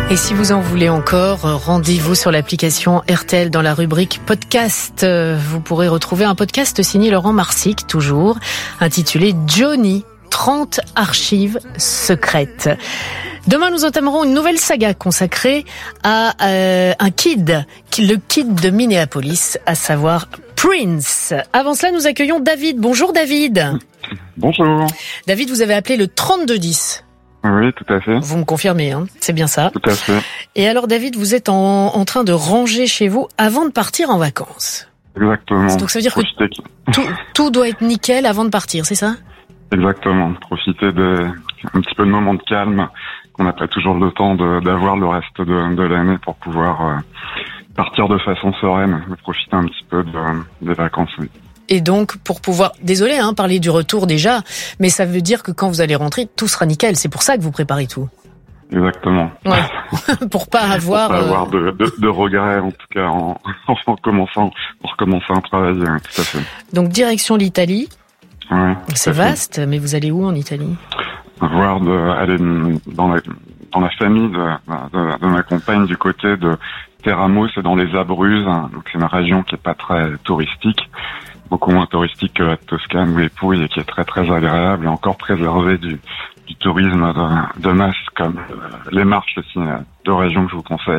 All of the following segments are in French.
Et si vous en voulez encore, rendez-vous sur l'application RTL dans la rubrique podcast. Vous pourrez retrouver un podcast signé Laurent Marsic, toujours, intitulé Johnny, 30 archives secrètes. Demain, nous entamerons une nouvelle saga consacrée à un kid, le kid de Minneapolis, à savoir Prince. Avant cela, nous accueillons David. Bonjour David. Bonjour. David, vous avez appelé le 3210. Oui, tout à fait. Vous me confirmez, hein, c'est bien ça. Tout à fait. Et alors David, vous êtes en train de ranger chez vous avant de partir en vacances. Exactement. Donc ça veut dire que tout doit être nickel avant de partir, c'est ça? Exactement. Profiter un petit peu de moments de calme qu'on n'a pas toujours le temps d'avoir le reste de l'année pour pouvoir partir de façon sereine et profiter un petit peu des vacances. Oui. Et donc, pour pouvoir, désolé, parler du retour déjà, mais ça veut dire que quand vous allez rentrer, tout sera nickel. C'est pour ça que vous préparez tout. Exactement. Ouais. Pour pas avoir de regrets, en tout cas, pour recommencer à travailler, tout à fait. Donc, direction l'Italie. Ouais. C'est vaste, mais vous allez où en Italie? Aller dans la famille de ma compagne du côté de Teramo, c'est dans les Abruzzes, donc c'est une région qui est pas très touristique, beaucoup moins touristique que la Toscane ou les Pouilles, et qui est très très agréable et encore préservée du tourisme de masse, comme les Marches aussi, deux régions que je vous conseille,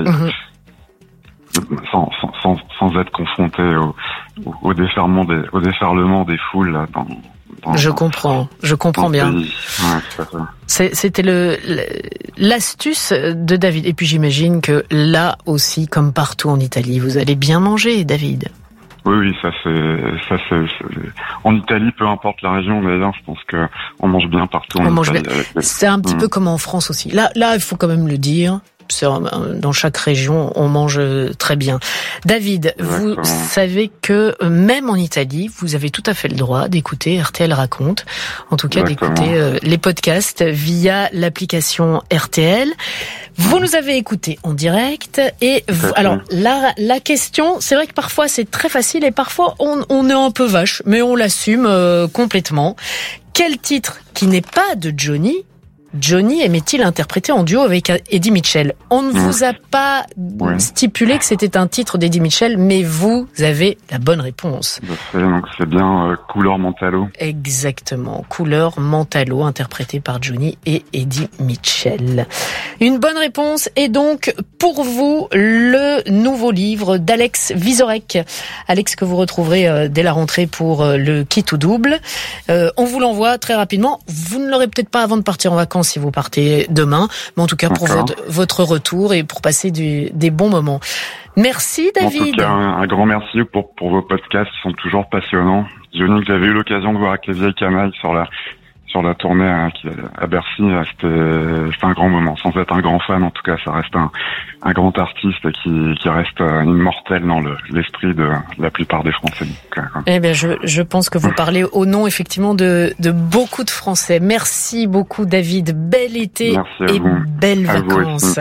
sans être confronté au déferlement des foules là, je comprends bien. Ouais, c'était l'astuce de David. Et puis j'imagine que là aussi, comme partout en Italie, vous allez bien manger, David. Oui, ça c'est en Italie, peu importe la région d'ailleurs, je pense que on mange bien partout. C'est un petit peu comme en France aussi. Là, il faut quand même le dire. Dans chaque région, on mange très bien. David, Exactement. Vous savez que même en Italie, vous avez tout à fait le droit d'écouter RTL Raconte. En tout cas, d'écouter les podcasts via l'application RTL. Vous nous avez écoutés en direct. Et alors, la question, c'est vrai que parfois c'est très facile et parfois on est un peu vache, mais on l'assume complètement. Quel titre qui n'est pas de Johnny aimait-il interpréter en duo avec Eddie Mitchell? On ne vous a pas stipulé que c'était un titre d'Eddie Mitchell, mais vous avez la bonne réponse. Donc c'est bien Couleur Mentalo. Exactement, Couleur Mentalo, interprété par Johnny et Eddie Mitchell. Une bonne réponse, et donc pour vous le nouveau livre d'Alex Vizorek. Alex, que vous retrouverez dès la rentrée pour le Kit ou Double. On vous l'envoie très rapidement. Vous ne l'aurez peut-être pas avant de partir en vacances si vous partez demain, mais en tout cas pour votre retour et pour passer des bons moments. Merci David. En tout cas, un grand merci pour vos podcasts qui sont toujours passionnants. Johnny, que j'avais eu l'occasion de voir avec les vieilles canailles sur la tournée à Bercy, c'était un grand moment. Sans être un grand fan, en tout cas, ça reste un grand artiste qui reste immortel dans l'esprit de la plupart des Français. Eh bien, je pense que vous parlez au nom, effectivement, de beaucoup de Français. Merci beaucoup, David. Bel été et belles vacances.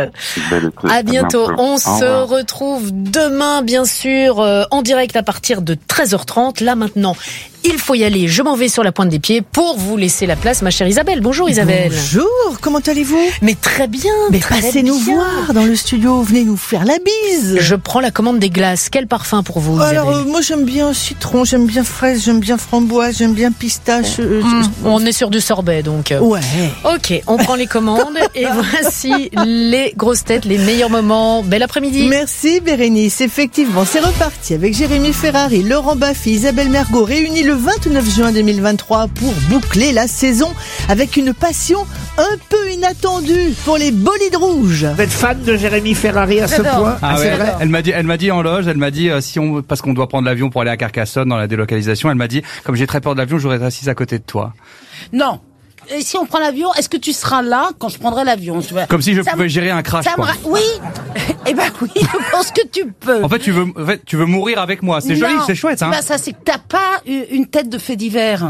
À bientôt. On se retrouve demain, bien sûr, en direct à partir de 13h30. Là, maintenant, il faut y aller. Je m'en vais sur la pointe des pieds pour vous laisser la place, ma chère Isabelle. Bonjour Isabelle. Bonjour, comment allez-vous? Mais très bien. Mais passez nous voir dans le studio, venez nous faire la bise. Je prends la commande des glaces. Quel parfum pour vous, Isabelle? Alors, moi j'aime bien citron, j'aime bien fraise, j'aime bien framboise, j'aime bien pistache. On est sur du sorbet, donc. Ouais. Ok, on prend les commandes et voici les grosses têtes, les meilleurs moments. Bel après-midi. Merci Bérénice, effectivement, c'est reparti avec Jérémy Ferrari, Laurent Baffy, Isabelle Mergo, réunis le 29 juin 2023 pour boucler la saison avec une passion un peu inattendue pour les bolides rouges. Vous êtes fan de Jérémy Ferrari à ce point? C'est vrai. Elle m'a dit en loge, parce qu'on doit prendre l'avion pour aller à Carcassonne dans la délocalisation, elle m'a dit, comme j'ai très peur de l'avion, j'aurais été assise à côté de toi. Non. Et si on prend l'avion, est-ce que tu seras là quand je prendrai l'avion? Comme si je pouvais gérer un crash, quoi. Oui. Eh ben oui, je pense que tu peux. En fait, tu veux mourir avec moi. C'est joli, c'est chouette, hein. Ben ça, c'est que t'as pas une tête de fait divers.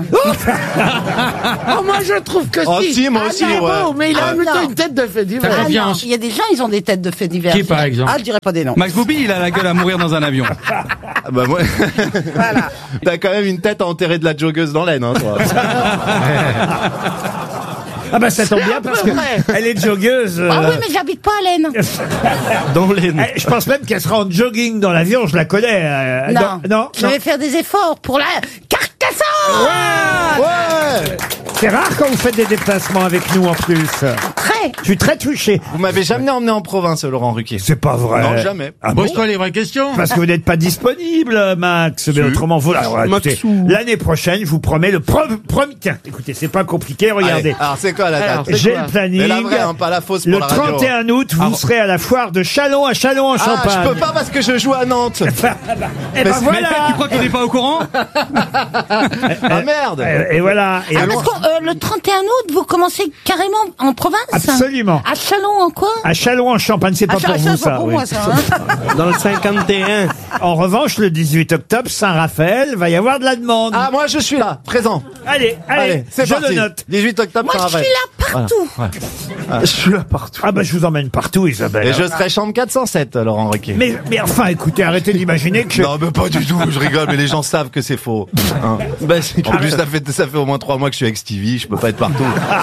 Oh, moi, je trouve que si. Si, moi aussi, ouais. Mais il a plutôt une tête de fait divers. Il y a des gens, ils ont des têtes de fait divers. Qui, par exemple? Je dirais pas des noms. Max Boubi, il a la gueule à mourir dans un avion. Bah, moi. Voilà. T'as quand même une tête à enterrer de la joggeuse dans l'aine, hein, toi. Ah bah ça tombe bien parce que elle est joggeuse. Ah oui, mais j'habite pas à l'Aisne. Dans l'Aisne. Je pense même qu'elle sera en jogging dans l'avion, je la connais. Non. Je vais faire des efforts pour la Carcassonne. Ouais. C'est rare quand vous faites des déplacements avec nous en plus. Très. Je suis très touché. Vous m'avez jamais emmené en province, Laurent Ruquier. C'est pas vrai. Non, jamais. Ah bon? Pose-toi les vraies questions. Parce que vous n'êtes pas disponible, Max. Mais autrement, vous, alors, écoutez, l'année prochaine, je vous promets le premier. Tiens, écoutez, c'est pas compliqué, regardez. Allez, alors, c'est quoi la date? J'ai le planning. Mais la vraie, hein, pas la fausse pour le la radio. 31 août, vous serez à la foire de Châlons à Châlons en Champagne. Ah, je peux pas parce que je joue à Nantes. Et ben voilà. Tu crois qu'il n'est pas au courant? Ah merde. Et voilà. Et Parce que le 31 août, vous commencez carrément en province? Absolument. À Châlons en quoi? À Châlons en Champagne, c'est pas pour vous ça. Pour oui. moi, ça. Hein. Dans le 51. En revanche, le 18 octobre, Saint-Raphaël, va y avoir de la demande. Ah, moi je suis là, présent. Allez, c'est je parti. le note. 18 octobre, Moi, je suis là partout. Voilà. Je suis là partout. Ah bah je vous emmène partout, Isabelle. Et je serai chambre 407, Laurent Ruquier. Mais enfin, écoutez, arrêtez d'imaginer que Non, mais pas du tout, je rigole, mais les gens savent que c'est faux. Hein. En plus, ça fait au moins 3 mois que je suis avec Stevie, je peux pas être partout.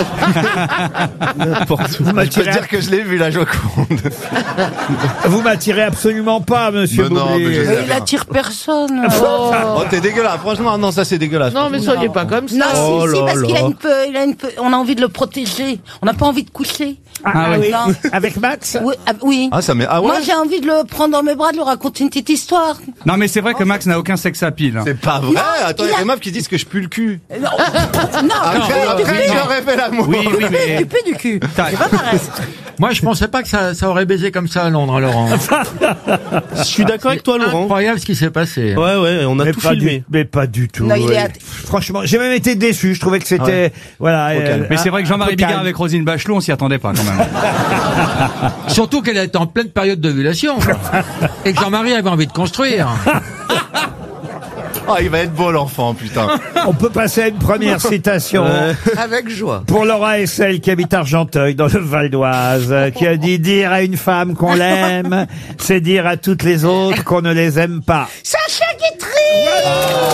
vous Je peux m'attirez, dire que je l'ai vu, la Joconde. vous m'attirez absolument pas, monsieur Mais non, Boublil. mais je sais Il bien. attire personne. Oh, t'es dégueulasse, franchement, non, ça c'est dégueulasse. Non, mais soyez pas comme ça. Non, si, parce qu'il a une peu, on a envie de le protéger. On n'a pas envie de coucher. Ah oui. Non. Avec Max? Oui. Ah, ça met, ah ouais? Moi, j'ai envie de le prendre dans mes bras, de lui raconter une petite histoire. Non, mais c'est vrai que Max n'a aucun sex appeal. C'est pas vrai. Attends, il y a des meufs qui disent que je pue le cul. Après, j'aurais fait l'amour. Oui, mais Tu peux du cul. C'est pas pareil. moi je pensais pas que ça aurait baisé comme ça à Londres, Laurent. Je suis d'accord avec toi, Laurent. Incroyable ce qui s'est passé. Ouais, on a tout filmé. Mais pas du tout. Non, il est Franchement, j'ai même été déçu. Je trouvais que c'était, voilà. Mais c'est vrai que Jean-Marie Bigard avec Roselyne Bachelot, on s'y attendait pas quand même. Surtout qu'elle était en pleine période d'ovulation. Et que Jean-Marie avait envie de construire. Oh, il va être beau l'enfant, putain. On peut passer à une première citation. Avec joie. Pour Laura Essel, qui habite Argenteuil, dans le Val d'Oise, qui a dit: dire à une femme qu'on l'aime, c'est dire à toutes les autres qu'on ne les aime pas. Sacha Guitry.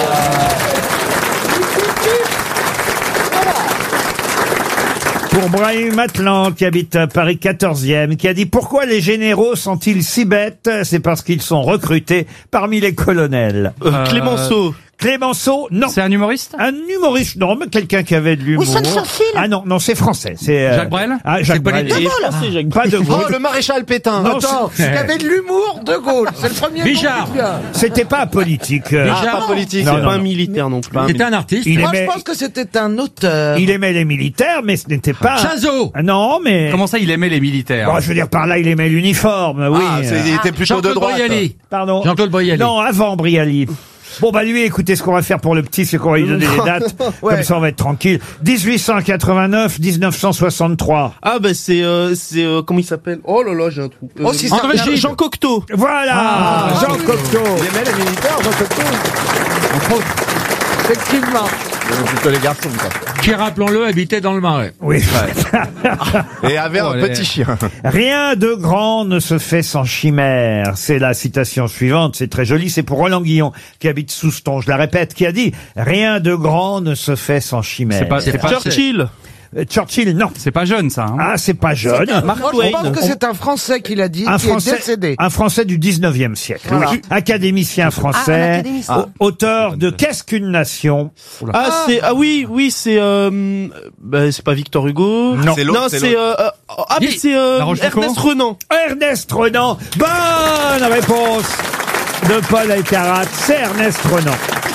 Pour Brahim Atlan, qui habite à Paris 14e, qui a dit: pourquoi les généraux sont-ils si bêtes? C'est parce qu'ils sont recrutés parmi les colonels. Clémenceau. Clémenceau, non. C'est un humoriste? Un humoriste, non, mais quelqu'un qui avait de l'humour. Winston Churchill. Ah non, c'est français. C'est Jacques Brel? Ah, Jacques Brel. Pas de Oh, Gaulle. le maréchal Pétain. Non, Attends, il y avait de l'humour, De Gaulle. C'est le premier. Bijard. c'était pas politique. Ah, pas politique. Non, C'est non, pas un non. militaire non plus. C'était un artiste. Il Moi, aimait, je pense que c'était un auteur. il aimait les militaires, mais ce n'était pas... Chazot. Ah, non, mais... Comment ça, il aimait les militaires? Bon, je veux dire, par là, il aimait l'uniforme, oui. Ah, il était plutôt de Jean-Claude droite. Brialy. Pardon. Jean-Claude Brialy. Non, avant Brialy. Bon, bah lui, écoutez, ce qu'on va faire pour le petit, c'est qu'on va lui donner les dates. Comme ça, on va être tranquille. 1889, 1963. Ah bah c'est comment il s'appelle? Oh là là, j'ai un trou. Oh, si ça André revient- Gide. Jean Cocteau. Voilà, Jean Cocteau. Il aimait les militaires, Jean Cocteau. Effectivement. Plutôt les garçons, quoi. Qui, rappelons-le, habitait dans le Marais. Oui. Et avait un petit chien. Rien de grand ne se fait sans chimère. C'est la citation suivante. C'est très joli. C'est pour Roland Guillon, qui habite Souston. Je la répète, qui a dit: rien de grand ne se fait sans chimère. C'est pas Churchill. Churchill, non. C'est pas jeune, ça. Hein. Ah, c'est pas jeune. Moi, je pense que c'est un Français qui l'a dit, Un qui est Français, décédé. un Français du 19e siècle. Voilà. Oui. Académicien français, académicien. auteur de Qu'est-ce qu'une nation? Oui, c'est bah, c'est pas Victor Hugo. Non. C'est l'autre, Non, c'est c'est mais c'est La Rochefoucauld. Ernest Renan. Ernest Renan. Bonne réponse de Paul Alcarat. C'est Ernest Renan.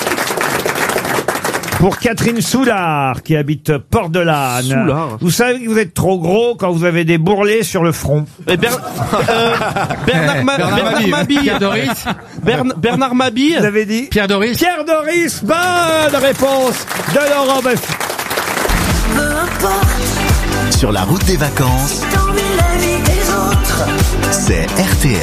Pour Catherine Soulard, qui habite Port-de-Lanne. Soulard. Vous savez que vous êtes trop gros quand vous avez des bourrelets sur le front. Et Bernard Mabille. Pierre Doris. Bernard Mabille. Vous avez dit Pierre Doris. Pierre Doris. Bonne réponse de Laurent Baffy. Sur la route des vacances, c'est RTL.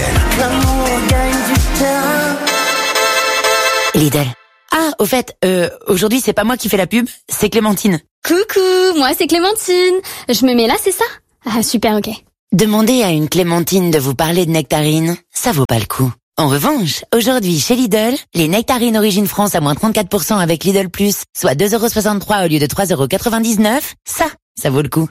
Lidl. Ah, au fait, aujourd'hui c'est pas moi qui fais la pub, c'est Clémentine. Coucou, moi c'est Clémentine. Je me mets là, c'est ça? Ah, super, ok. Demandez à une Clémentine de vous parler de nectarines, ça vaut pas le coup. En revanche, aujourd'hui chez Lidl, les nectarines Origine France à moins 34% avec Lidl Plus, soit 2,63€ au lieu de 3,99€, ça ça vaut le coup.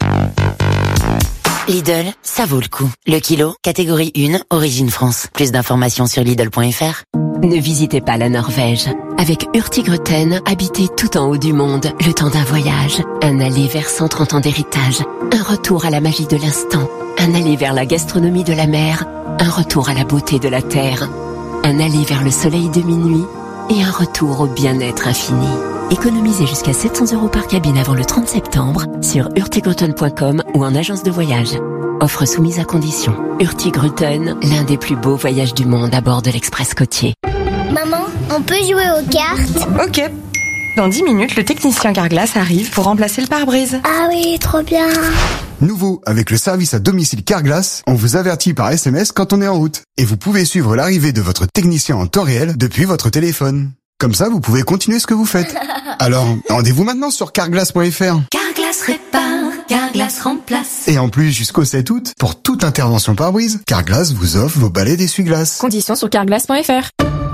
Lidl, ça vaut le coup. Le kilo, catégorie 1, origine France. Plus d'informations sur Lidl.fr. Ne visitez pas la Norvège. Avec Hurtigruten, habitez tout en haut du monde, le temps d'un voyage. Un aller vers 130 ans d'héritage. Un retour à la magie de l'instant. Un aller vers la gastronomie de la mer. Un retour à la beauté de la terre. Un aller vers le soleil de minuit. Et un retour au bien-être infini. Économisez jusqu'à 700 € par cabine avant le 30 septembre sur hurtigruten.com ou en agence de voyage. Offre soumise à condition. Hurtigruten, l'un des plus beaux voyages du monde à bord de l'Express côtier. Maman, on peut jouer aux cartes? Ok. Dans 10 minutes, le technicien Carglass arrive pour remplacer le pare-brise. Ah oui, trop bien. Nouveau, avec le service à domicile Carglass, on vous avertit par SMS quand on est en route. Et vous pouvez suivre l'arrivée de votre technicien en temps réel depuis votre téléphone. Comme ça, vous pouvez continuer ce que vous faites. Alors, rendez-vous maintenant sur carglass.fr. Carglass répare, Carglass remplace. Et en plus, jusqu'au 7 août, pour toute intervention pare-brise, Carglass vous offre vos balais d'essuie-glace. Conditions sur carglass.fr.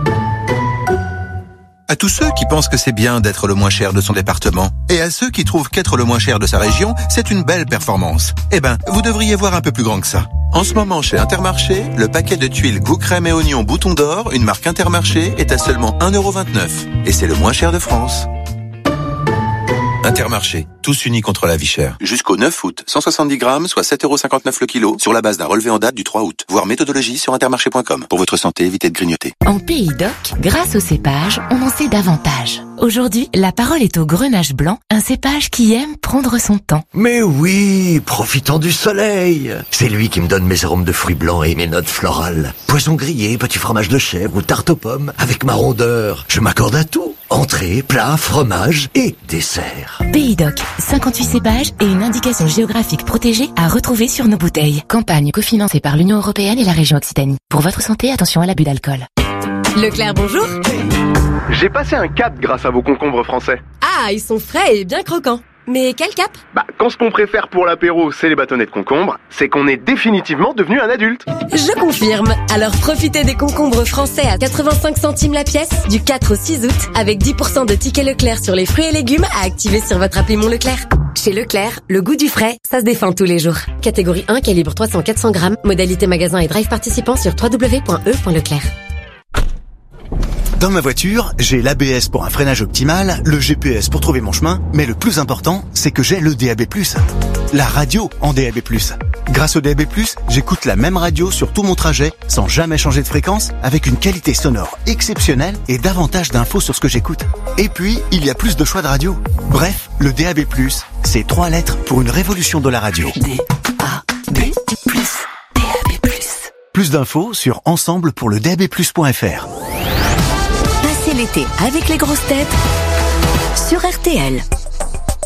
À tous ceux qui pensent que c'est bien d'être le moins cher de son département, et à ceux qui trouvent qu'être le moins cher de sa région, c'est une belle performance. Eh ben, vous devriez voir un peu plus grand que ça. En ce moment, chez Intermarché, le paquet de tuiles goût crème et oignon bouton d'or, une marque Intermarché, est à seulement 1,29 €. Et c'est le moins cher de France. Intermarché, tous unis contre la vie chère. Jusqu'au 9 août, 170 grammes, soit 7,59 € le kilo, sur la base d'un relevé en date du 3 août. Voir méthodologie sur intermarché.com. Pour votre santé, évitez de grignoter. En Pays d'Oc, grâce au cépage, on en sait davantage. Aujourd'hui, la parole est au grenache blanc, un cépage qui aime prendre son temps. Mais oui, profitant du soleil. C'est lui qui me donne mes arômes de fruits blancs et mes notes florales. Poisson grillé, petit fromage de chèvre ou tarte aux pommes, avec ma rondeur. Je m'accorde à tout. Entrée, plat, fromage et dessert. Pays d'Oc, 58 cépages et une indication géographique protégée à retrouver sur nos bouteilles. Campagne cofinancée par l'Union européenne et la région Occitanie. Pour votre santé, attention à l'abus d'alcool. Leclerc, bonjour. J'ai passé un cap grâce à vos concombres français. Ah, ils sont frais et bien croquants. Mais quel cap? Quand ce qu'on préfère pour l'apéro, c'est les bâtonnets de concombre, c'est qu'on est définitivement devenu un adulte. Je confirme. Alors profitez des concombres français à 85 centimes la pièce du 4 au 6 août avec 10% de tickets Leclerc sur les fruits et légumes à activer sur votre appli Mon Leclerc. Chez Leclerc, le goût du frais, ça se défend tous les jours. Catégorie 1, calibre 300-400 grammes, modalité magasin et drive participant sur www.e.leclerc. Dans ma voiture, j'ai l'ABS pour un freinage optimal, le GPS pour trouver mon chemin, mais le plus important, c'est que j'ai le DAB+. La radio en DAB+. Grâce au DAB+, j'écoute la même radio sur tout mon trajet, sans jamais changer de fréquence, avec une qualité sonore exceptionnelle et davantage d'infos sur ce que j'écoute. Et puis, il y a plus de choix de radio. Bref, le DAB+, c'est 3 lettres pour une révolution de la radio. DAB+. Plus d'infos sur ensemble-pour-le-DAB+.fr. Passez l'été avec les grosses têtes sur RTL.